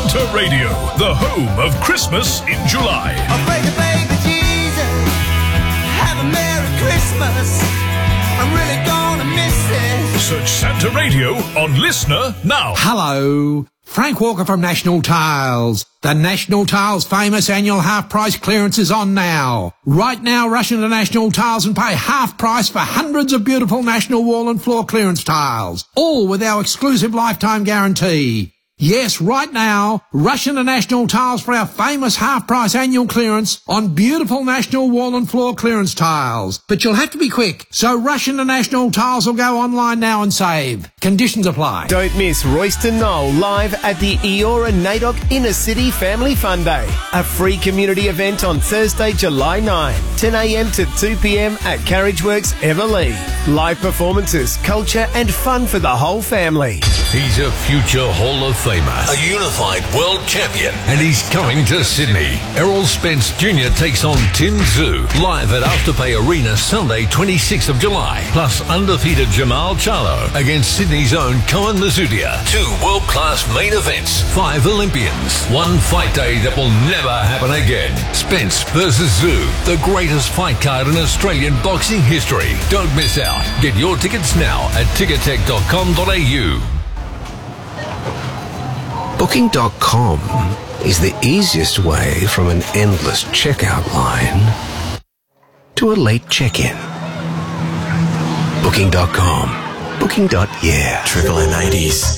Santa Radio, the home of Christmas in July. Oh, baby, Jesus, have a Merry Christmas. I'm really gonna miss it. Search Santa Radio on Listener now. Hello, Frank Walker from National Tiles. The National Tiles famous annual half-price clearance is on now. Right now, rush into National Tiles and pay half price for hundreds of beautiful National Wall and Floor clearance tiles, all with our exclusive lifetime guarantee. Yes, right now, rush into National Tiles for our famous half-price annual clearance on beautiful National Wall and Floor clearance tiles. But you'll have to be quick, so rush into National Tiles or go online now and save. Conditions apply. Don't miss Royston Knoll live at the Eora NAIDOC Inner City Family Fun Day, a free community event on Thursday, July 9, 10 a.m. to 2 p.m. at Carriageworks Everleigh. Live performances, culture and fun for the whole family. He's a future Hall of Famer, a unified world champion, and he's coming to Sydney. Errol Spence Jr. takes on Tim Tszyu live at Afterpay Arena Sunday 26th of July, plus undefeated Jamal Charlo against Sydney's own Koen Mazudia. 2 world-class main events, 5 Olympians, 1 fight day that will never happen again. Spence versus Tszyu, the greatest fight card in Australian boxing history. Don't miss out. Get your tickets now at tickettech.com.au. Booking.com is the easiest way from an endless checkout line to a late check-in. Booking.com. Booking.yeah. Triple M80s.